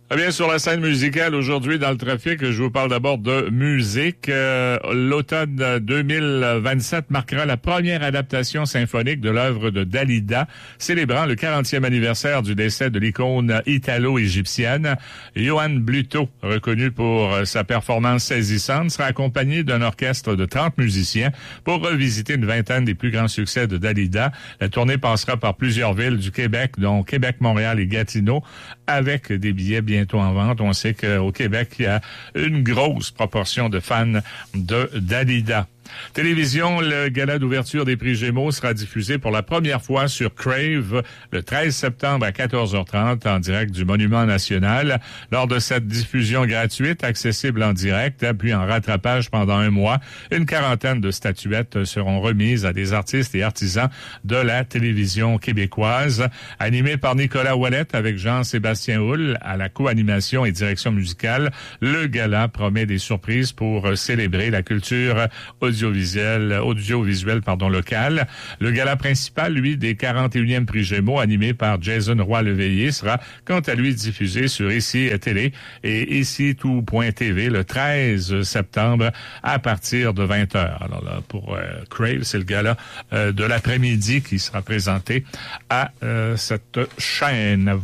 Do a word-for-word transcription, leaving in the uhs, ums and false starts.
Eh bien, sur la scène musicale, aujourd'hui, dans le trafic, je vous parle d'abord de musique. Euh, l'automne deux mille vingt-sept marquera la première adaptation symphonique de l'œuvre de Dalida, célébrant le quarantième anniversaire du décès de l'icône italo-égyptienne. Yohann Bluteau, reconnu pour sa performance saisissante, sera accompagné d'un orchestre de trente musiciens pour revisiter une vingtaine des plus grands succès de Dalida. La tournée passera par plusieurs villes du Québec, dont Québec, Montréal et Gatineau, avec des billets bientôt en vente. On sait qu'au Québec, il y a une grosse proportion de fans de Dalida. Télévision, le gala d'ouverture des prix Gémeaux sera diffusé pour la première fois sur Crave le treize septembre à quatorze heures trente en direct du Monument National. Lors de cette diffusion gratuite, accessible en direct, puis en rattrapage pendant un mois, une quarantaine de statuettes seront remises à des artistes et artisans de la télévision québécoise. Animé par Nicolas Ouellette avec Jean-Sébastien Houle à la co-animation et direction musicale, le gala promet des surprises pour célébrer la culture audiovisuelle audiovisuel, audiovisuel pardon, local. Le gala principal, lui, des quarante et unième prix Gémeaux, animé par Jason Roy-Leveillé, sera quant à lui diffusé sur Ici Télé et Ici Tout point T V le treize septembre à partir de vingt heures. Alors là, pour euh, Crave, c'est le gala euh, de l'après-midi qui sera présenté à euh, cette chaîne.